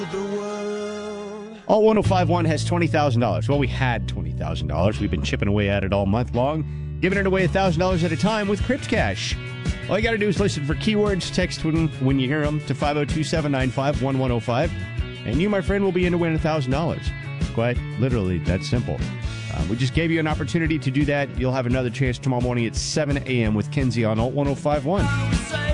Alt 1051 has $20,000. Well, we had $20,000. We've been chipping away at it all month long, giving it away $1,000 at a time with Crypt Cash. All you got to do is listen for keywords, text when you hear them to 502-795-1105, and you, my friend, will be in to win $1,000. Quite literally, that simple. We just gave you an opportunity to do that. You'll have another chance tomorrow morning at 7 a.m. with Kenzie on Alt 1051.